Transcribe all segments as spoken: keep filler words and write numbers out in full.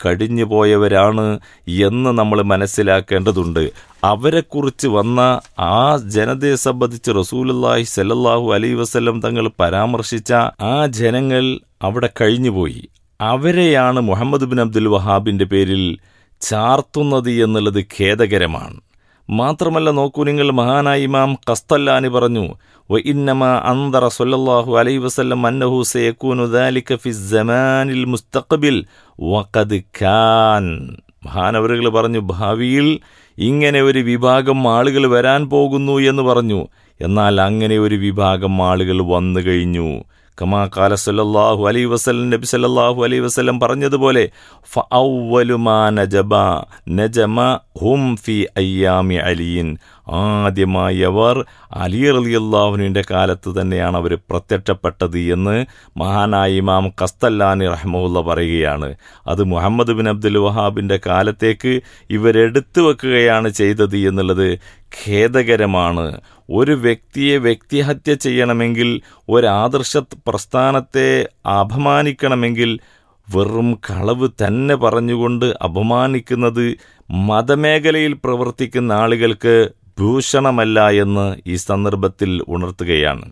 കഴിഞ്ഞു പോയവരാണ് എന്ന് നമ്മൾ മനസ്സിലാക്കേണ്ടതുണ്ട്. അവരെക്കുറിച്ച് വന്ന ആ ജനതയെ സംബന്ധിച്ച് റസൂലുള്ളാഹി സ്വല്ലല്ലാഹു അലൈഹി വസല്ലം തങ്ങൾ പരാമർശിച്ച ആ ജനങ്ങൾ അവിടെ കഴിഞ്ഞുപോയി. അവരെയാണ് മുഹമ്മദ് ബിൻ അബ്ദുൽ വഹാബിൻ്റെ പേരിൽ ചാർത്തുന്നത് എന്നുള്ളത് ഖേദകരമാണ്. മാത്രമല്ല, നോക്കൂ നിങ്ങൾ, മഹാനായ ഇമാം ഖസ്തല്ലാനി പറഞ്ഞു, വ ഇന്നമാ അൻദറ സ്വല്ലല്ലാഹു അലൈഹി വസല്ലം അന്നഹു സയകൂനു ദാലിക ഫി സമാനിൽ മുസ്തഖ്ബിൽ വഖദ് കാൻ. മഹാനവറുകൾ പറഞ്ഞു, ഭാവിയിൽ ഇങ്ങനെ ഒരു വിഭാഗം ആളുകൾ വരാൻ പോകുന്നു എന്ന് പറഞ്ഞു. എന്നാൽ അങ്ങനെ ഒരു വിഭാഗം ആളുകൾ വന്നു കഴിഞ്ഞു. കമാ ഖാല സല്ലല്ലാഹു അലൈഹി വസല്ലം, നബി സല്ലല്ലാഹു അലൈഹി വസല്ലം പറഞ്ഞതുപോലെ, ഫഅവ്വലു മാ നജബ നജമ ഹും ഫി അയ്യാമി അലിയിൻ. ആദ്യമായി അവർ അലി റളിയല്ലാഹു അൻഹുവിൻ്റെ കാലത്ത് തന്നെയാണ് അവർ പ്രത്യക്ഷപ്പെട്ടത് എന്ന് മഹാനായ ഇമാം ഖസ്തല്ലാനി റഹ്മഹുള്ള പറയുകയാണ്. അത് മുഹമ്മദ് ബിൻ അബ്ദുൽ വഹാബിൻ്റെ കാലത്തേക്ക് ഇവരെടുത്തു വെക്കുകയാണ് ചെയ്തത് എന്നുള്ളത് ഖേദകരമാണ്. ഒരു വ്യക്തിയെ വ്യക്തിഹത്യ ചെയ്യണമെങ്കിൽ, ഒരാദർശ പ്രസ്ഥാനത്തെ അപമാനിക്കണമെങ്കിൽ വെറും കളവ് തന്നെ പറഞ്ഞുകൊണ്ട് അപമാനിക്കുന്നത് മതമേഖലയിൽ പ്രവർത്തിക്കുന്ന ആളുകൾക്ക് ഭൂഷണമല്ല എന്ന് ഈ സന്ദർഭത്തിൽ ഉണർത്തുകയാണ്.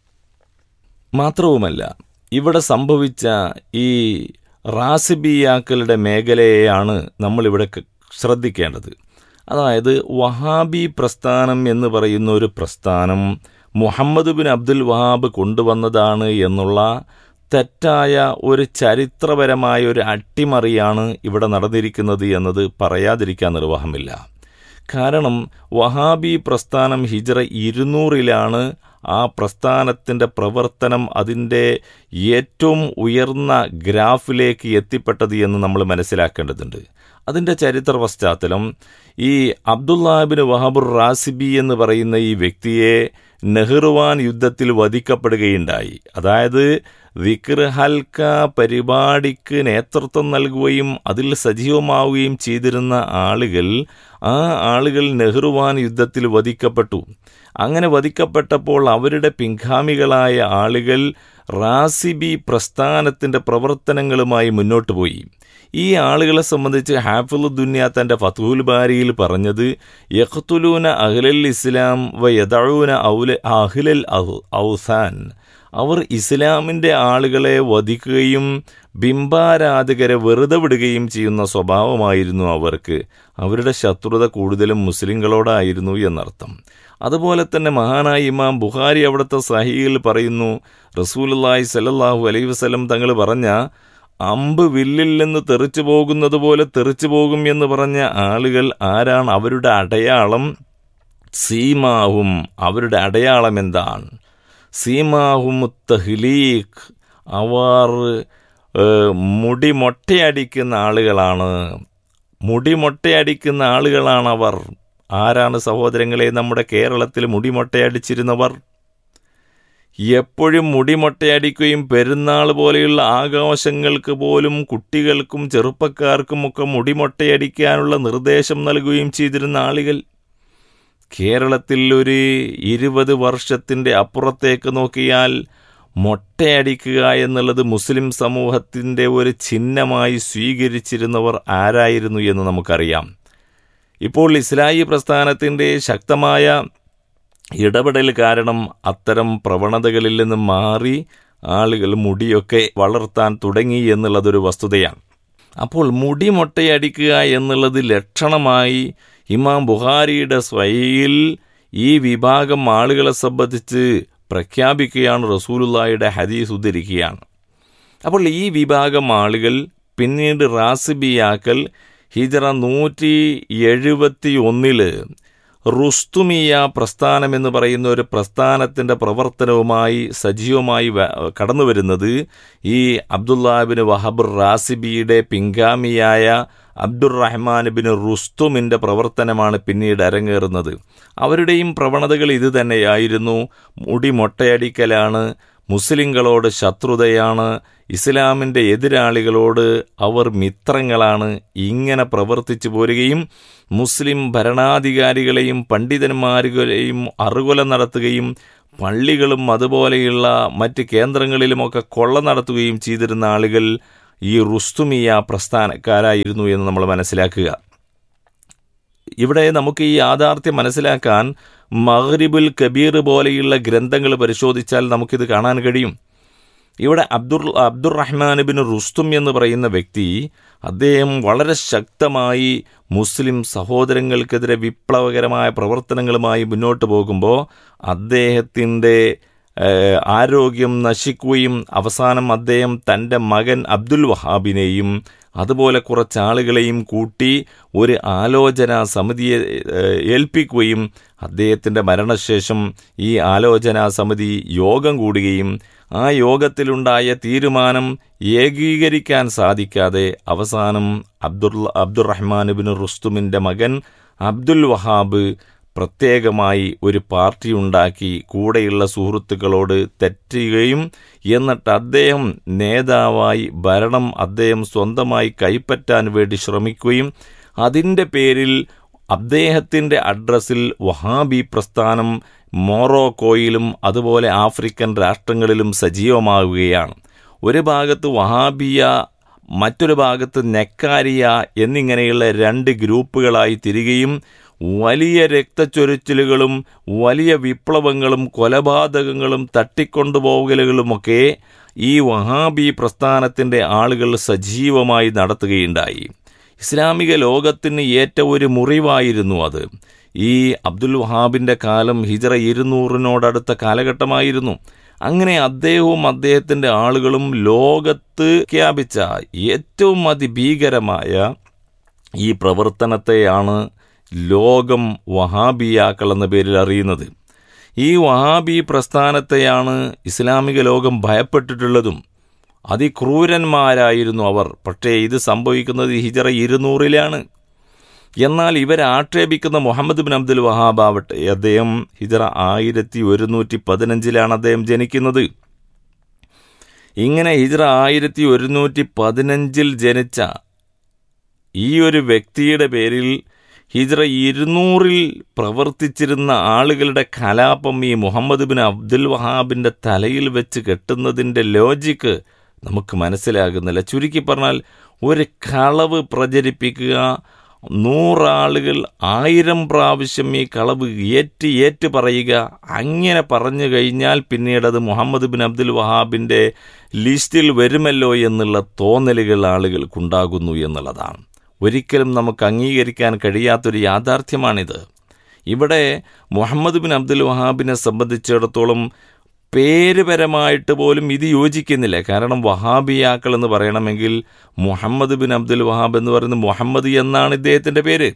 മാത്രവുമല്ല, ഇവിടെ സംഭവിച്ച ഈ റാസിബിയാക്കളുടെ മേഖലയെയാണ് നമ്മളിവിടെ ശ്രദ്ധിക്കേണ്ടത്. അതായത് വഹാബി പ്രസ്ഥാനം എന്ന് പറയുന്ന ഒരു പ്രസ്ഥാനം മുഹമ്മദ് ബിൻ അബ്ദുൽ വഹാബ് കൊണ്ടുവന്നതാണ് എന്നുള്ള തെറ്റായ ഒരു ചരിത്രപരമായ ഒരു അട്ടിമറിയാണ് ഇവിടെ നടന്നിരിക്കുന്നത് എന്നത് പറയാതിരിക്കാൻ നിർവാഹമില്ല. കാരണം വഹാബി പ്രസ്ഥാനം ഹിജ്റ ഇരുന്നൂറിലാണ് ആ പ്രസ്ഥാനത്തിൻ്റെ പ്രവർത്തനം അതിൻ്റെ ഏറ്റവും ഉയർന്ന ഗ്രാഫിലേക്ക് എത്തിപ്പെട്ടത് എന്ന് നമ്മൾ മനസ്സിലാക്കേണ്ടതുണ്ട്. അതിൻ്റെ ചരിത്ര പശ്ചാത്തലം, ഈ അബ്ദുല്ലാഹിബ്നു വഹബുർ റാസിബി എന്ന് പറയുന്ന ഈ വ്യക്തിയെ നെഹ്റുവാൻ യുദ്ധത്തിൽ വധിക്കപ്പെടുകയുണ്ടായി. അതായത് ദിക്ർ ഹൽക്ക പരിപാടിക്ക് നേതൃത്വം നൽകുകയും അതിൽ സജീവമാവുകയും ചെയ്തിരുന്ന ആളുകൾ ആ ആളുകൾ നെഹ്റുവാൻ യുദ്ധത്തിൽ വധിക്കപ്പെട്ടു. അങ്ങനെ വധിക്കപ്പെട്ടപ്പോൾ അവരുടെ പിൻഗാമികളായ ആളുകൾ റാസിബി പ്രസ്ഥാനത്തിൻ്റെ പ്രവർത്തനങ്ങളുമായി മുന്നോട്ട് പോയി. ഈ ആളുകളെ സംബന്ധിച്ച് ഹാഫിളു ദുനിയ തൻ്റെ ഫത്ഹുൽ ബാരിയിൽ പറഞ്ഞത്, യഖ്തുലൂന അഹ്ലൽ ഇസ്ലാം വ യദഊന ഔല അഹ്ലൽ ഔസാൻ. അവർ ഇസ്ലാമിൻ്റെ ആളുകളെ വധിക്കുകയും ബിംബാരാധകരെ വെറുതെ വിടുകയും ചെയ്യുന്ന സ്വഭാവമായിരുന്നു അവർക്ക്. അവരുടെ ശത്രുത കൂടുതലും മുസ്ലിങ്ങളോടായിരുന്നു എന്നർത്ഥം. അതുപോലെ തന്നെ മഹാനായ ഇമാം ബുഖാരി അവിടുത്തെ സഹീഹിൽ പറയുന്നു, റസൂലുള്ളാഹി സ്വല്ലല്ലാഹു അലൈഹി വസല്ലം തങ്ങൾ പറഞ്ഞ അമ്പ് വില്ലിൽ നിന്ന് തെറിച്ചു പോകുന്നത് പോലെ തെറിച്ചു പോകും എന്ന് പറഞ്ഞ ആളുകൾ ആരാണ്? അവരുടെ അടയാളം സീമാഹും. അവരുടെ അടയാളം എന്താണ്? സീമാഹും തഹ്ലീഖ്. അവർ മുടി മൊട്ടയടിക്കുന്ന ആളുകളാണ്. മുടി മൊട്ടയടിക്കുന്ന ആളുകളാണവർ. ആരാണ് സഹോദരങ്ങളെ നമ്മുടെ കേരളത്തിൽ മുടി മൊട്ടയടിച്ചിരുന്നവർ? എപ്പോഴും മുടിമൊട്ടയടിക്കുകയും പെരുന്നാൾ പോലെയുള്ള ആഘോഷങ്ങൾക്ക് പോലും കുട്ടികൾക്കും ചെറുപ്പക്കാർക്കുമൊക്കെ മുടിമൊട്ടയടിക്കാനുള്ള നിർദ്ദേശം നൽകുകയും ചെയ്തിരുന്ന ആളുകൾ. കേരളത്തിൽ ഒരു ഇരുപത് വർഷത്തിൻ്റെ അപ്പുറത്തേക്ക് നോക്കിയാൽ മൊട്ടയടിക്കുക എന്നുള്ളത് മുസ്ലിം സമൂഹത്തിൻ്റെ ഒരു ചിഹ്നമായി സ്വീകരിച്ചിരുന്നവർ ആരായിരുന്നു എന്ന് നമുക്കറിയാം. ഇപ്പോൾ ഇസ്ലാഹി പ്രസ്ഥാനത്തിൻ്റെ ശക്തമായ ഇടപെടൽ കാരണം അത്തരം പ്രവണതകളിൽ നിന്ന് മാറി ആളുകൾ മുടിയൊക്കെ വളർത്താൻ തുടങ്ങി എന്നുള്ളതൊരു വസ്തുതയാണ്. അപ്പോൾ മുടി മൊട്ടയടിക്കുക എന്നുള്ളത് ലക്ഷണമായി ഇമാം ബുഖാരിയുടെ സ്വഹീഹിൽ ഈ വിഭാഗം ആളുകളെ സംബന്ധിച്ച് പ്രഖ്യാപിക്കുകയാണ്. റസൂലുള്ളാഹിയുടെ ഹദീസ് ഉദ്ധരിക്കുകയാണ്. അപ്പോൾ ഈ വിഭാഗം ആളുകൾ പിന്നീട് റാസിബിയാക്കൽ ഹിജ്റ നൂറ്റി എഴുപത്തി ഒന്നില് റുസ്തുമിയ പ്രസ്ഥാനം എന്ന് പറയുന്ന ഒരു പ്രസ്ഥാനത്തിൻ്റെ പ്രവർത്തനവുമായി സജീവമായി കടന്നു വരുന്നത് ഈ അബ്ദുല്ലാഹിബ്നു വഹബുർ റാസിബിയുടെ പിൻഗാമിയായ അബ്ദുറഹ്മാൻ ബിൻ റുസ്തുമിൻ്റെ പ്രവർത്തനമാണ് പിന്നീട് അരങ്ങേറുന്നത്. അവരുടെയും പ്രവണതകൾ ഇത് തന്നെയായിരുന്നു. മുടി മൊട്ടയടിക്കലാണ്, മുസ്ലിങ്ങളോട് ശത്രുതയാണ്, ഇസ്ലാമിൻ്റെ എതിരാളികളോട് അവർ മിത്രങ്ങളാണ്. ഇങ്ങനെ പ്രവർത്തിച്ചു പോരുകയും മുസ്ലിം ഭരണാധികാരികളെയും പണ്ഡിതന്മാരുകളെയും അറുകൊല നടത്തുകയും പള്ളികളും അതുപോലെയുള്ള മറ്റ് കേന്ദ്രങ്ങളിലുമൊക്കെ കൊള്ള നടത്തുകയും ചെയ്തിരുന്ന ആളുകൾ ഈ റുസ്തുമിയ പ്രസ്ഥാനക്കാരായിരുന്നു എന്ന് നമ്മൾ മനസ്സിലാക്കുക. ഇവിടെ നമുക്ക് ഈ യാഥാർത്ഥ്യം മനസ്സിലാക്കാൻ മഗ്രിബുൽ കബീർ പോലെയുള്ള ഗ്രന്ഥങ്ങൾ പരിശോധിച്ചാൽ നമുക്കിത് കാണാൻ കഴിയും. ഇവിടെ അബ്ദുർ അബ്ദുറഹ്മാൻ ബിൻ റുസ്തും എന്ന് പറയുന്ന വ്യക്തി, അദ്ദേഹം വളരെ ശക്തമായി മുസ്ലിം സഹോദരങ്ങൾക്കെതിരെ വിപ്ലവകരമായ പ്രവർത്തനങ്ങളുമായി മുന്നോട്ട് പോകുമ്പോൾ അദ്ദേഹത്തിൻ്റെ ആരോഗ്യം നശിക്കുകയും അവസാനം അദ്ദേഹം തൻ്റെ മകൻ അബ്ദുൽ വഹാബിനെയും അതുപോലെ കുറച്ചാളുകളെയും കൂട്ടി ഒരു ആലോചനാ സമിതിയെ ഏൽപ്പിക്കുകയും അദ്ദേഹത്തിൻ്റെ മരണശേഷം ഈ ആലോചനാ സമിതി യോഗം കൂടുകയും ആ യോഗത്തിലുണ്ടായ തീരുമാനം ഏകീകരിക്കാൻ സാധിക്കാതെ അവസാനം അബ്ദുൽ അബ്ദുറഹ്മാൻ ബിൻ റുസ്തുമിൻ്റെ മകൻ അബ്ദുൽ വഹാബ് പ്രത്യേകമായി ഒരു പാർട്ടി ഉണ്ടാക്കി കൂടെയുള്ള സുഹൃത്തുക്കളോട് തെറ്റുകയും എന്നിട്ട് അദ്ദേഹം നേതാവായി ഭരണം അദ്ദേഹം സ്വന്തമായി കൈപ്പറ്റാൻ വേണ്ടി ശ്രമിക്കുകയും അതിൻ്റെ പേരിൽ അദ്ദേഹത്തിൻ്റെ അഡ്രസ്സിൽ വഹാബി പ്രസ്ഥാനം മൊറോക്കോയിലും അതുപോലെ ആഫ്രിക്കൻ രാഷ്ട്രങ്ങളിലും സജീവമാവുകയാണ്. ഒരു ഭാഗത്ത് വഹാബിയ, മറ്റൊരു ഭാഗത്ത് നെക്കാരിയ എന്നിങ്ങനെയുള്ള രണ്ട് ഗ്രൂപ്പുകളായി തിരികെയും വലിയ രക്തച്ചൊരിച്ചിലുകളും വലിയ വിപ്ലവങ്ങളും കൊലപാതകങ്ങളും തട്ടിക്കൊണ്ടുപോകലുകളുമൊക്കെ ഈ വഹാബി പ്രസ്ഥാനത്തിൻ്റെ ആളുകൾ സജീവമായി നടത്തുകയുണ്ടായി. ഇസ്ലാമിക ലോകത്തിന് ഏറ്റ ഒരു മുറിവായിരുന്നു അത്. ഈ അബ്ദുൽ വഹാബിൻ്റെ കാലം ഹിജറ ഇരുന്നൂറിനോടടുത്ത കാലഘട്ടമായിരുന്നു. അങ്ങനെ അദ്ദേഹവും അദ്ദേഹത്തിൻ്റെ ആളുകളും ലോകത്ത് വ്യാപിച്ച ഏറ്റവും അതിഭീകരമായ ഈ പ്രവർത്തനത്തെയാണ് ലോകം വഹാബിയാക്കൾ എന്ന പേരിൽ അറിയുന്നത്. ഈ വഹാബി പ്രസ്ഥാനത്തെയാണ് ഇസ്ലാമിക ലോകം ഭയപ്പെട്ടിട്ടുള്ളതും. അതിക്രൂരന്മാരായിരുന്നു അവർ. പക്ഷേ ഇത് സംഭവിക്കുന്നത് ഹിജറ ഇരുന്നൂറിലാണ്. എന്നാൽ ഇവരാക്ഷേപിക്കുന്ന മുഹമ്മദ് ബിൻ അബ്ദുൽ വഹാബ് ആവട്ടെ, അദ്ദേഹം ഹിജറ ആയിരത്തി ഒരുന്നൂറ്റി പതിനഞ്ചിലാണ് അദ്ദേഹം ജനിക്കുന്നത്. ഇങ്ങനെ ഹിജറ ആയിരത്തി ഒരുന്നൂറ്റി പതിനഞ്ചിൽ ജനിച്ച ഈ ഒരു വ്യക്തിയുടെ പേരിൽ ഹിജ്റ ഇരുന്നൂറിൽ പ്രവർത്തിച്ചിരുന്ന ആളുകളുടെ കലാപം ഈ മുഹമ്മദ് ബിൻ അബ്ദുൽ വഹാബിൻ്റെ തലയിൽ വെച്ച് കെട്ടുന്നതിൻ്റെ ലോജിക്ക് നമുക്ക് മനസ്സിലാകുന്നില്ല. ചുരുക്കി പറഞ്ഞാൽ, ഒരു കളവ് പ്രചരിപ്പിക്കുക, നൂറാളുകൾ ആയിരം പ്രാവശ്യം ഈ കളവ് ഏറ്റ് ഏറ്റ് പറയുക, അങ്ങനെ പറഞ്ഞു കഴിഞ്ഞാൽ പിന്നീട് അത് മുഹമ്മദ് ബിൻ അബ്ദുൽ വഹാബിൻ്റെ ലിസ്റ്റിൽ വരുമല്ലോ എന്നുള്ള തോന്നലുകൾ ആളുകൾക്കുണ്ടാകുന്നു എന്നുള്ളതാണ്. ഒരിക്കലും നമുക്ക് അംഗീകരിക്കാൻ കഴിയാത്തൊരു യാഥാർത്ഥ്യമാണിത്. ഇവിടെ മുഹമ്മദ് ബിൻ അബ്ദുൽ വഹാബിനെ സംബന്ധിച്ചിടത്തോളം പേരുപരമായിട്ട് പോലും ഇത് യോജിക്കുന്നില്ല. കാരണം വഹാബിയാക്കൾ എന്ന് പറയണമെങ്കിൽ മുഹമ്മദ് ബിൻ അബ്ദുൽ വഹാബ് എന്ന് പറയുന്നത് മുഹമ്മദ് എന്നാണ് ഇദ്ദേഹത്തിൻ്റെ പേര്.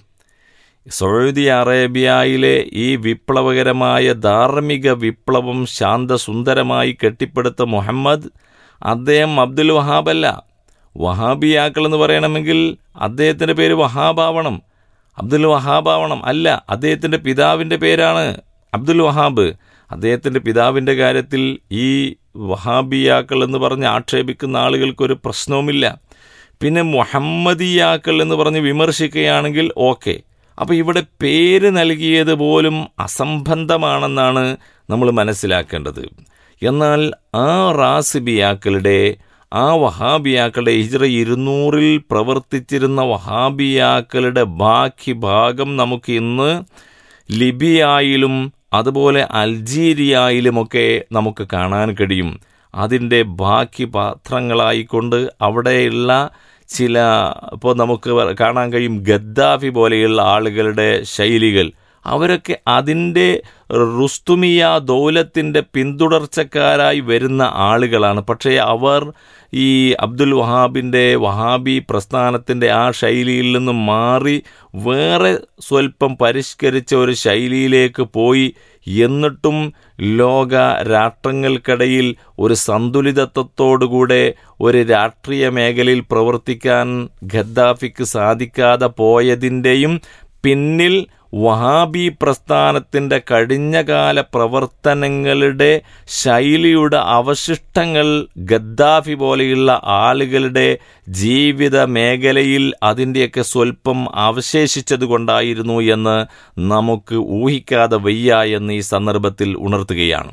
സൗദി അറേബ്യയിലെ ഈ വിപ്ലവകരമായ ധാർമ്മിക വിപ്ലവം ശാന്തസുന്ദരമായി കെട്ടിപ്പടുത്ത മുഹമ്മദ്, അദ്ദേഹം അബ്ദുൽ വഹാബല്ല. വഹാബിയാക്കൾ എന്ന് പറയണമെങ്കിൽ അദ്ദേഹത്തിൻ്റെ പേര് വഹാബാവണം, അബ്ദുൽ വഹാബാവണം. അല്ല, അദ്ദേഹത്തിൻ്റെ പിതാവിൻ്റെ പേരാണ് അബ്ദുൽ വഹാബ്. അദ്ദേഹത്തിൻ്റെ പിതാവിൻ്റെ കാര്യത്തിൽ ഈ വഹാബിയാക്കൾ എന്ന് പറഞ്ഞ് ആക്ഷേപിക്കുന്ന ആളുകൾക്കൊരു പ്രശ്നവുമില്ല. പിന്നെ മുഹമ്മദിയാക്കൾ എന്ന് പറഞ്ഞ് വിമർശിക്കുകയാണെങ്കിൽ ഓക്കെ. അപ്പോൾ ഇവിടെ പേര് നൽകിയത് പോലും അസംബന്ധമാണെന്നാണ് നമ്മൾ മനസ്സിലാക്കേണ്ടത്. എന്നാൽ ആ റാസിബിയാക്കളുടെ, ആ വഹാബിയാക്കളുടെ ഹിജ്റ ഇരുന്നൂറിൽ പ്രവർത്തിച്ചിരുന്ന വഹാബിയാക്കളുടെ ബാക്കി ഭാഗം നമുക്ക് ഇന്ന് ലിബിയയിലും അതുപോലെ അൾജീരിയയിലുമൊക്കെ നമുക്ക് കാണാൻ കഴിയും. അതിൻ്റെ ബാക്കി പാത്രങ്ങളായിക്കൊണ്ട് അവിടെയുള്ള ചില, ഇപ്പോൾ നമുക്ക് കാണാൻ കഴിയും ഗദ്ദാഫി പോലെയുള്ള ആളുകളുടെ ശൈലികൾ, അവരൊക്കെ അതിൻ്റെ റുസ്തുമിയ ദൗലത്തിൻ്റെ പിന്തുടർച്ചക്കാരായി വരുന്ന ആളുകളാണ്. പക്ഷേ അവർ ഈ അബ്ദുൽ വഹാബിൻ്റെ വഹാബി പ്രസ്ഥാനത്തിൻ്റെ ആ ശൈലിയിൽ നിന്നും മാറി വേറെ സ്വല്പം പരിഷ്കരിച്ച ഒരു ശൈലിയിലേക്ക് പോയി. എന്നിട്ടും ലോക രാഷ്ട്രങ്ങൾക്കിടയിൽ ഒരു സന്തുലിതത്വത്തോടുകൂടെ ഒരു രാഷ്ട്രീയ മേഖലയിൽ പ്രവർത്തിക്കാൻ ഗദ്ദാഫിക്ക് സാധിക്കാതെ പോയതിൻ്റെയും പിന്നിൽ വഹാബി പ്രസ്ഥാനത്തിൻ്റെ കഴിഞ്ഞകാല പ്രവർത്തനങ്ങളുടെ ശൈലിയുടെ അവശിഷ്ടങ്ങൾ ഗദ്ദാഫി പോലെയുള്ള ആളുകളുടെ ജീവിത മേഖലയിൽ അതിൻ്റെയൊക്കെ സ്വല്പം അവശേഷിച്ചത് കൊണ്ടായിരുന്നു എന്ന് നമുക്ക് ഊഹിക്കാതെ വയ്യ എന്ന് ഈ സന്ദർഭത്തിൽ ഉണർത്തുകയാണ്.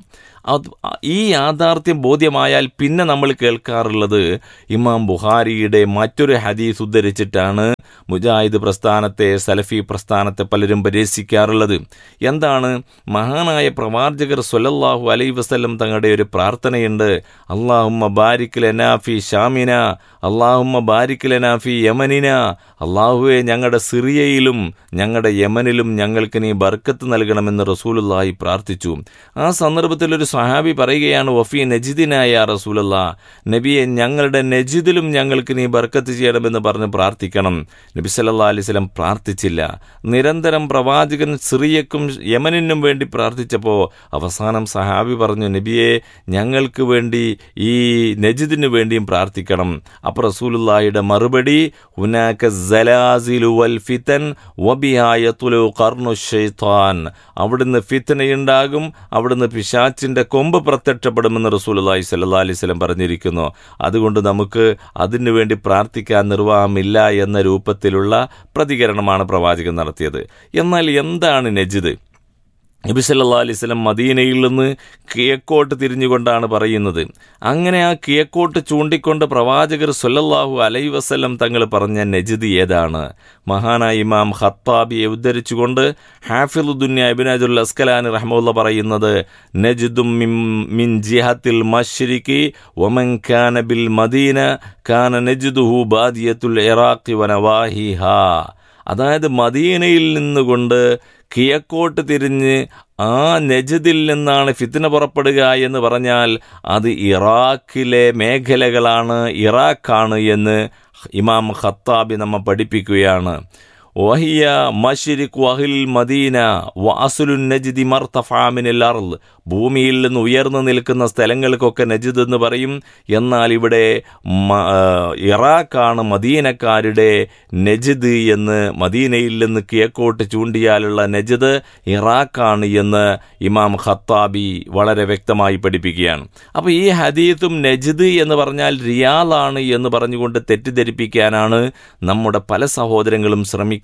അത് ഈ യാഥാർത്ഥ്യം ബോധ്യമായാൽ പിന്നെ നമ്മൾ കേൾക്കാറുള്ളത് ഇമാം ബുഖാരിയുടെ മറ്റൊരു ഹദീസ് ഉദ്ധരിച്ചിട്ടാണ് മുജാഹിദ് പ്രസ്ഥാനത്തെ, സലഫി പ്രസ്ഥാനത്തെ പലരും പരിഹസിക്കാറുള്ളത്. എന്താണ്? മഹാനായ പ്രവാചകർ സ്വല്ലല്ലാഹു അലൈഹി വസല്ലം തങ്ങളുടെ ഒരു പ്രാർത്ഥനയുണ്ട്. അല്ലാഹുമ്മ ബാരിക് ലനാ ഫീ ഷാമിന, അല്ലാഹുമ്മ ബാരിക് ലനാ ഫീ യമനിന. അല്ലാഹുവേ, ഞങ്ങളുടെ സിറിയയിലും ഞങ്ങളുടെ യമനിലും ഞങ്ങൾക്ക് നീ ബർക്കത്ത് നൽകണമെന്ന് റസൂലുള്ളാഹി പ്രാർത്ഥിച്ചു. ആ സന്ദർഭത്തിൽ ഒരു സഹാബി പറയുകയാണ്, വഫീ നജിദിനായ റസൂലുള്ളാഹ്, നബിയെ ഞങ്ങളുടെ നജിദിലും ഞങ്ങൾക്ക് നീ ബർക്കത്ത് ചെയ്യണമെന്ന് പറഞ്ഞ് പ്രാർത്ഥിക്കണം. നബി സല്ലല്ലാഹു അലൈഹി വസല്ലം പ്രാർത്ഥിച്ചില്ല. നിരന്തരം പ്രവാചകൻ സിറിയക്കും യമനിനും വേണ്ടി പ്രാർത്ഥിച്ചപ്പോൾ അവസാനം സഹാബി പറഞ്ഞു, നബിയെ ഞങ്ങൾക്ക് വേണ്ടി ഈ നജിദിന് വേണ്ടിയും പ്രാർത്ഥിക്കണം. അപ്പോൾ റസൂലുള്ളാഹിയുടെ മറുപടി, ഹുനാക സലാസിലു വൽ ഫിതൻ വബിഹാ യത്ലു ഖർനു ശൈത്താൻ. അവിടുന്ന് ഫിത്നയുണ്ടാകും, അവിടുന്ന് പിശാച്ചിന്റെ കൊമ്പ് പ്രത്യക്ഷപ്പെടുമെന്ന് റസൂലുള്ളാഹി സ്വല്ലല്ലാഹു അലൈഹി വസല്ലം പറഞ്ഞിരിക്കുന്നു. അതുകൊണ്ട് നമുക്ക് അതിനു വേണ്ടി പ്രാർത്ഥിക്കാൻ നിർവാഹമില്ല എന്ന രൂപത്തിലുള്ള പ്രതികരണമാണ് പ്രവാചകൻ നടത്തിയത്. എന്നാൽ എന്താണ് നജിദ്? നബി സല്ലല്ലാഹു അലൈഹി വസല്ലം മദീനയിൽ നിന്ന് കിഴക്കോട്ട് തിരിഞ്ഞുകൊണ്ടാണ് പറയുന്നത്. അങ്ങനെ ആ കിഴക്കോട്ട് ചൂണ്ടിക്കൊണ്ട് പ്രവാചകർ സ്വല്ലല്ലാഹു അലൈഹി വസല്ലം തങ്ങൾ പറഞ്ഞ നജിദ് ഏതാണ്? മഹാനായ ഇമാം ഖത്താബിയെ ഉദ്ധരിച്ചുകൊണ്ട് ഹാഫിളുദ്ദുന്യ ഇബ്നു ഹജറുൽ അസ്കലാനി റഹ്മത്തുള്ളാഹി പറയുന്നത്, നജിദും മിൻ ജിഹത്തിൽ മശ്രിഖി വമൻ കാന ബിൽ മദീന കാന നജിദുഹു ബാദിയത്തുൽ ഇറാഖി വനവാഹിഹാ. അതായത് മദീനയിൽ നിന്നുകൊണ്ട് കിഴക്കോട്ട് തിരിഞ്ഞ് ആ നജിദിൽ നിന്നാണ് ഫിത്ന പുറപ്പെടുക എന്ന് പറഞ്ഞാൽ അത് ഇറാഖിലെ മേഖലകളാണ്, ഇറാഖാണ് എന്ന് ഇമാം ഖത്താബി നമ്മെ പഠിപ്പിക്കുകയാണ്. വഹിയ മശ്രിഖ് വഹിൽ മദീന വഅസ്ലുൻ നജ്ദി മർതഫഅ മിനൽ അർള്. ഭൂമിയിൽ നിന്ന് ഉയർന്നു നിൽക്കുന്ന സ്ഥലങ്ങൾക്കൊക്കെ നജിദ് എന്ന് പറയും. എന്നാൽ ഇവിടെ ഇറാഖാണ് മദീനക്കാരുടെ നജിദ് എന്ന്, മദീനയിൽ നിന്ന് കിഴക്കോട്ട് ചൂണ്ടിയാലുള്ള നജിദ് ഇറാഖാണ് എന്ന് ഇമാം ഖത്താബി വളരെ വ്യക്തമായി പഠിപ്പിക്കുകയാണ്. അപ്പോൾ ഈ ഹദീസും നജിദ് എന്ന് പറഞ്ഞാൽ റിയാദാണ് എന്ന് പറഞ്ഞുകൊണ്ട് തെറ്റിദ്ധരിപ്പിക്കാനാണ് നമ്മുടെ പല സഹോദരങ്ങളും ശ്രമിക്കുന്നത്.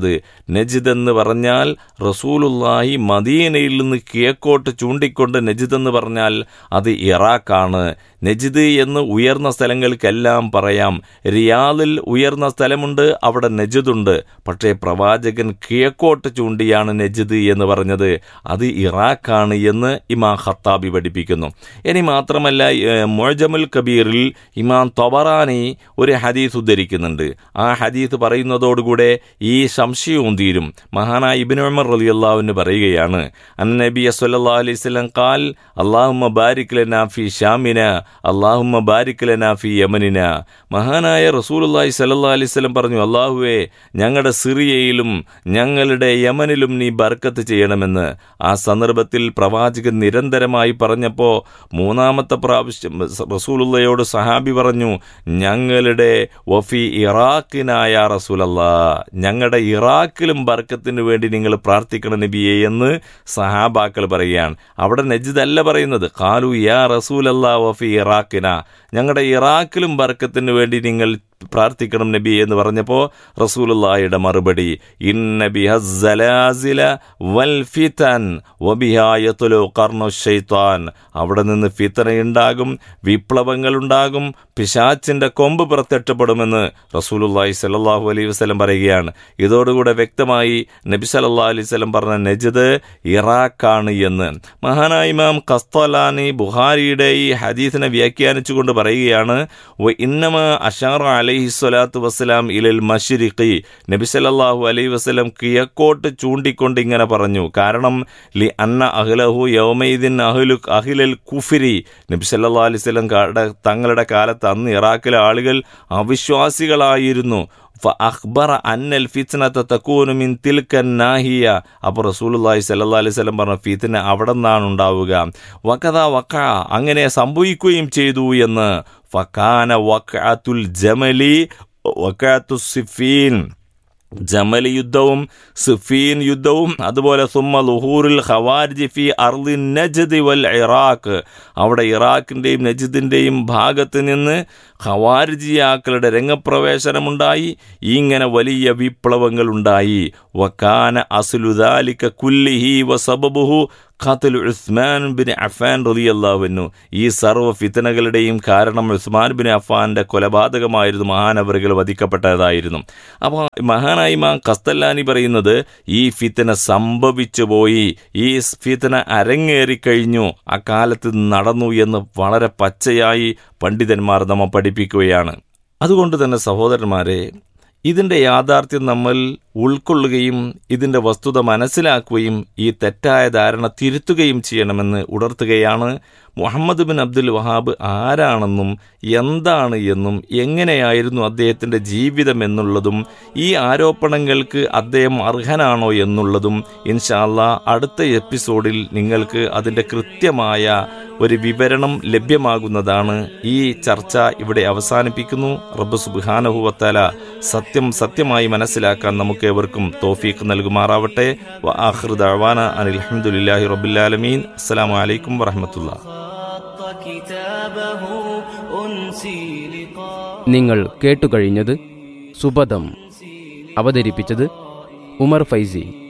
നജിദ് എന്ന് പറഞ്ഞാൽ റസൂലുള്ളാഹി മദീനയിൽ നിന്ന് കിഴക്കോട്ട് ചൂണ്ടിക്കൊണ്ട് നജിദ് എന്ന് പറഞ്ഞാൽ അത് ഇറാഖാണ്. നജിദ് എന്ന് ഉയർന്ന സ്ഥലങ്ങൾക്കെല്ലാം പറയാം. റിയാദിൽ ഉയർന്ന സ്ഥലമുണ്ട്, അവിടെ നജിദുണ്ട്. പക്ഷേ പ്രവാചകൻ കിഴക്കോട്ട് ചൂണ്ടിയാണ് നജിദ് എന്ന് പറഞ്ഞത്, അത് ഇറാഖാണ് എന്ന് ഇമാം ഖത്താബി പഠിപ്പിക്കുന്നു. ഇനി മാത്രമല്ല, മുഅ്ജമുൽ കബീറിൽ ഇമാം തൊബറാനി ഒരു ഹദീസ് ഉദ്ധരിക്കുന്നുണ്ട്. ആ ഹദീസ് പറയുന്നതോടുകൂടെ ഈ സംശയവും തീരും. മഹാനായ ഇബ്നു ഉമർ റളിയല്ലാഹു അൻഹു പറയുകയാണ്, അന്നബി സ്വല്ലല്ലാഹു അലൈഹി വസല്ലം ഖാൽ അല്ലാഹുമ്മ ബാരിക് ലനാ ഫീ ഷാമിന അല്ലാഹുമ്മ ബാരിക് ലനാ ഫീ യമനിന. മഹാനായ റസൂലുള്ളാഹി സ്വല്ലല്ലാഹു അലൈഹി വസല്ലം പറഞ്ഞു, അല്ലാഹുവേ ഞങ്ങളുടെ സിറിയയിലും ഞങ്ങളുടെ യമനിലും നീ ബർക്കത്ത് ചെയ്യണമെന്ന്. ആ സന്ദർഭത്തിൽ പ്രവാചകൻ നിരന്തരമായി പറഞ്ഞപ്പോൾ മൂന്നാമത്തെ പ്രാവശ്യം റസൂലുള്ളാഹിയോട് സഹാബി പറഞ്ഞു, ഞങ്ങളുടെ വഫി ഇറാഖിനായ റസൂലല്ലാഹ്, ഞങ്ങളുടെ ഇറാഖിലും ബർക്കത്തിന് വേണ്ടി നിങ്ങൾ പ്രാർത്ഥിക്കണം നബിയെ എന്ന് സഹാബാക്കൾ പറയുകയാണ്. അവിടെ നജിദ് അല്ല പറയുന്നത്. ഖാലു യാ റസൂലല്ലാഹ് വഫി ഇറാഖിന, ഞങ്ങളുടെ ഇറാഖിലും ബർക്കത്തിന് വേണ്ടി നിങ്ങൾ പ്രാർത്ഥിക്കണം നബി എന്ന് പറഞ്ഞപ്പോൾ റസൂലുള്ളാഹിയുടെ മറുപടി, ഇന്ന ബിഹസ്സലാസില വൽ ഫിതൻ വബിഹാ യത്ലു ഖർനു ശൈത്താൻ. അവിടെ നിന്ന് ഫിത്നയുണ്ടാകും, വിപ്ലവങ്ങൾ ഉണ്ടാകും, പിശാച്ചിന്റെ കൊമ്പ് പ്രത്യക്ഷപ്പെടുമെന്ന് റസൂലുള്ളാഹി സ്വല്ലല്ലാഹു അലൈഹി വസല്ലം പറയുകയാണ്. ഇതോടുകൂടെ വ്യക്തമായി നബി സല്ലല്ലാഹു അലൈഹി വസല്ലം പറഞ്ഞ നജിദ് ഇറാഖാണ് എന്ന്. മഹാനായ ഇമാം ഖസ്തലാനി ബുഖാരിയുടെ ഈ ഹദീസിനെ വ്യാഖ്യാനിച്ചുകൊണ്ട് പറയുകയാണ്, വ ഇന്നമ അശാറ അലൈഹി സ്വലാത്തു വസ്സലാം ഇലൽ മശ്രിഖി. നബി സല്ലല്ലാഹു അലൈഹി വസല്ലം കിഴക്കോട്ട് ചൂണ്ടിക്കൊണ്ട് ഇങ്ങനെ പറഞ്ഞു. കാരണം ലി അന്ന അഹ്ലഹു യൗമൈദിൻ അഹ്ലു അഹ്ലൽ കുഫ്രി. നബി സല്ലല്ലാഹു അലൈഹി വസല്ലം തങ്ങളുടെ കാലത്ത് അന്ന് ഇറാഖിലെ ആളുകൾ അവിശ്വാസികളായിരുന്നു. ഫഅഖ്ബറ അന്നൽ ഫിത്നത തകൂനു മിൻ തിൽക നാഹിയ. അപ്പോൾ റസൂലുള്ളാഹി സ്വല്ലല്ലാഹു അലൈഹി വസല്ലം പറഞ്ഞു, ഫിത്ന അവിടെ നിന്നാണ് ഉണ്ടാവുക. വഖദാ വഖഅ, അങ്ങനെ സംഭവിക്കുകയും ചെയ്തു എന്ന്. ഫകാന വഖഅത്തുൽ ജമലി വഖഅത്തു സിഫീൻ, ജമൽ യുദ്ധവും സിഫീൻ യുദ്ധവും അതുപോലെ സുമ്മ ളുഹൂറുൽ ഖവാരിജി ഫി അർളി നജ്ദ് വൽ ഇറാഖ്. അവിടെ ഇറാഖിൻ്റെയും നജ്ദിൻ്റെയും ഭാഗത്ത് നിന്ന് ഖവാരിജിയാക്കളുടെ രംഗപ്രവേശനമുണ്ടായി. ഇങ്ങനെ വലിയ വിപ്ലവങ്ങൾ ഉണ്ടായി. വകാന അസ്ലു ദാലിക കുല്ലിഹി വസബബുഹു ഖാത്തലു ഉസ്മാൻ ബിൻ അഫ്ഫാൻ റളിയല്ലാഹു അൻഹു, ഈ സർവ്വ ഫിത്തനകളുടെയും കാരണം ഉസ്മാൻ ബിൻ അഫ്ഫാന്റെ കൊലപാതകമായിരുന്നു, മഹാനവറുകൾ വധിക്കപ്പെട്ടതായിരുന്നു. അപ്പോൾ മഹാനായ ഇമാം ഖസ്തല്ലാനി പറയുന്നത് ഈ ഫിത്തന സംഭവിച്ചു പോയി, ഈ ഫിത്തന അരങ്ങേറിക്കഴിഞ്ഞു, ആ കാലത്ത് നടന്നു എന്ന് വളരെ പച്ചയായി പണ്ഡിതന്മാർ നമ്മെ പഠിപ്പിക്കുകയാണ്. അതുകൊണ്ട് തന്നെ സഹോദരന്മാരെ, ഇതിൻ്റെ യാഥാർത്ഥ്യം നമ്മൾ ഉൾക്കൊള്ളുകയും ഇതിൻ്റെ വസ്തുത മനസ്സിലാക്കുകയും ഈ തെറ്റായ ധാരണ തിരുത്തുകയും ചെയ്യണമെന്ന് ഉണർത്തുകയാണ്. മുഹമ്മദ് ബിൻ അബ്ദുൽ വഹാബ് ആരാണെന്നും എന്താണ് എന്നും എങ്ങനെയായിരുന്നു അദ്ദേഹത്തിൻ്റെ ജീവിതം എന്നുള്ളതും ഈ ആരോപണങ്ങൾക്ക് അദ്ദേഹം അർഹനാണോ എന്നുള്ളതും ഇൻഷാ അല്ലാഹ് അടുത്ത എപ്പിസോഡിൽ നിങ്ങൾക്ക് അതിൻ്റെ കൃത്യമായ ഒരു വിവരണം ലഭ്യമാകുന്നതാണ്. ഈ ചർച്ച ഇവിടെ അവസാനിപ്പിക്കുന്നു. റബ്ബ് സുബ്ഹാനഹു വ തആല സത്യം സത്യമായി മനസ്സിലാക്കാൻ നമുക്ക് ഏവർക്കും തൗഫീഖ് നൽകുമാറാവട്ടെ. വ ആഖിറു ദഅവാന അനിൽ ഹംദുലില്ലാഹി റബ്ബിൽ ആലമീൻ. അസ്സലാമു അലൈക്കും വറഹ്മത്തുള്ളാഹി. നിങ്ങൾ കേട്ടുകഴിഞ്ഞത് സുബദം. അവതരിപ്പിച്ചത് ഉമർ ഫൈസി.